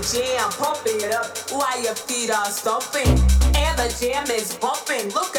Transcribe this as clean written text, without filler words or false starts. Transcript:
jam, pump it up while your feet are stomping. And the jam is bumping. Look